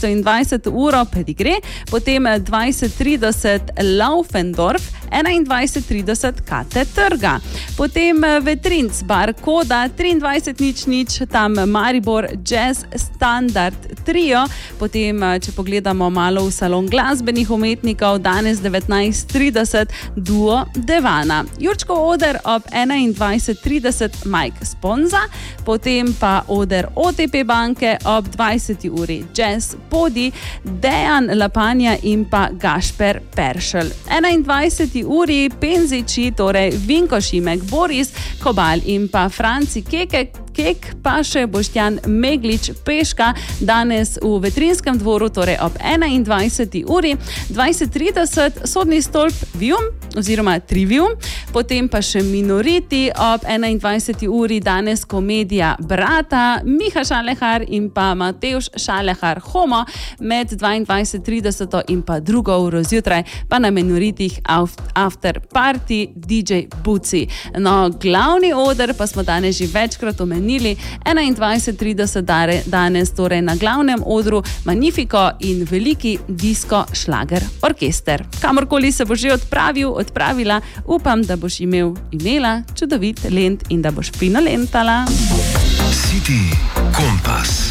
isto in 20 uro Pedigre, potem 20:30 Laufendorf, 21:30 Kate Trga. Potem Vetrinc, bar Koda, 23:00, tam Maribor Jazz Standard Trio. Potem, če pogledamo malo v salon glasbenih umetnikov, danes 19:30 Duo Devana. Jurčkov oder ob 21:30 Mike Sponza, potem pa oder OTP banke ob 20. uri Jazz Podi, Dejan Lapanja in pa Gašper Peršel. 21. uri Penziči, torej Vinko Šimek, Boris Kobal in pa Franci Kek, pa še Boštjan Meglič Peška, danes v Vetrinskem dvoru, torej ob 21. uri, 20:30 Sodni stolp Vium oziroma Trivium, potem pa še Minoriti ob 21. uri, danes komedija Brata, Miha Šalehar in pa Matevž Šalehar Homo, med 22:30 in pa 2. uro zjutraj, pa na Minoritih after party DJ Buci. No, glavni oder pa smo danes že večkrat omenili, 21:30 danes, torej na glavnem odru Magnifico in veliki disko šlager orkester. Kamorkoli se bo že odpravila, upam, da boš imela čudovit lent in da boš fino lentala. City Kompas.